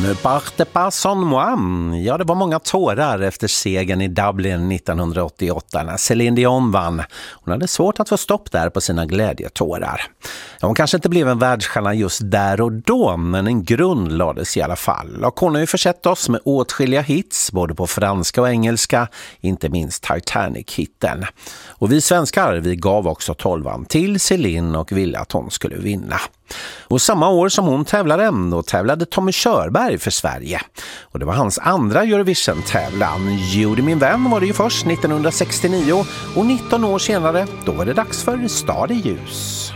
Ne parte pas sans moi. Ja, det var många tårar efter segern i Dublin 1988 när Céline Dion vann. Hon hade svårt att få stopp där på sina glädjetårar. Ja, hon kanske inte blev en världsstjärna just där och då, men en grund lades i alla fall. Och hon har ju försett oss med åtskilliga hits, både på franska och engelska, inte minst Titanic-hitten. Och vi svenskar, vi gav också 12an till Céline och ville att hon skulle vinna. Och samma år som hon tävlade, då tävlade Tommy Körberg för Sverige. Och det var hans andra Eurovision-tävlan. Judy min vän var det ju först 1969 och 19 år senare, då var det dags för Stad i ljus.